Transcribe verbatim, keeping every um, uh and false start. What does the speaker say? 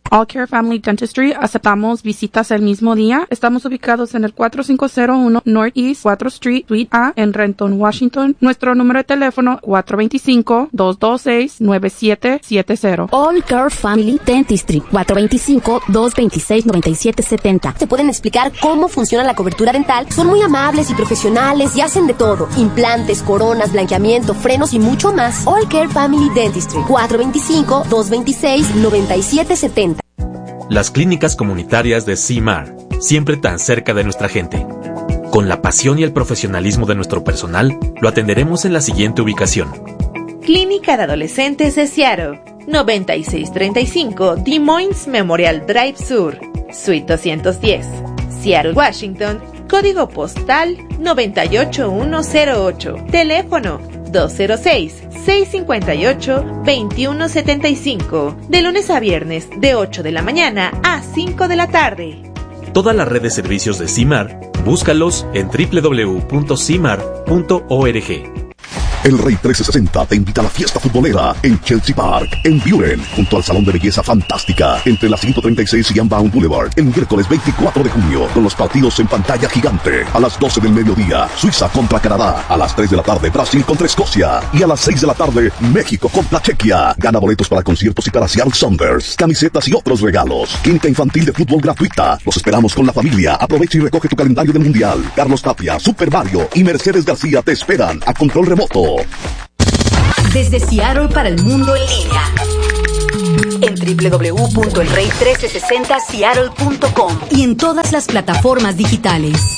All Care Family Dentistry, aceptamos visitas el mismo día. Estamos ubicados en el cuatro cinco cero uno Northeast cuatro Street, Suite A, en Renton, Washington. Nuestro número de teléfono cuatro dos cinco, dos dos seis, nueve siete siete cero. All Care Family Dentistry, cuatro dos cinco, dos dos seis, nueve siete siete cero. Te pueden explicar cómo funciona la cobertura dental. Son muy amables y profesionales y hacen de todo. Implantes, coronas, blanqueamiento, frenos y mucho más. All Care Family Dentistry, cuatro dos cinco, dos dos seis, nueve siete siete cero. Las clínicas comunitarias de C M A R, siempre tan cerca de nuestra gente. Con la pasión y el profesionalismo de nuestro personal, lo atenderemos en la siguiente ubicación. Clínica de Adolescentes de Seattle, noventa y seis treinta y cinco Des Moines Memorial Drive Sur, Suite doscientos diez, Seattle, Washington, código postal noventa y ocho mil ciento ocho, teléfono dos cero seis, seis cinco ocho, dos uno siete cinco, de lunes a viernes de ocho de la mañana a cinco de la tarde. Toda la red de servicios de C M A R, búscalos en doble u doble u doble u punto c m a r punto org. El Rey trescientos sesenta te invita a la fiesta futbolera en Chelsea Park, en Buren, junto al Salón de Belleza Fantástica, entre la ciento treinta y seis y Unbound Boulevard, el miércoles veinticuatro de junio, con los partidos en pantalla gigante. A las doce del mediodía, Suiza contra Canadá. A las tres de la tarde, Brasil contra Escocia. Y a las seis de la tarde, México contra Chequia. Gana boletos para conciertos y para Seattle Sounders, camisetas y otros regalos. Clínica infantil de fútbol gratuita. Los esperamos con la familia. Aprovecha y recoge tu calendario del Mundial. Carlos Tapia, Super Mario y Mercedes García te esperan a control remoto. Desde Seattle para el mundo en línea. En doble u doble u doble u punto el rey mil trescientos sesenta seattle punto com y en todas las plataformas digitales.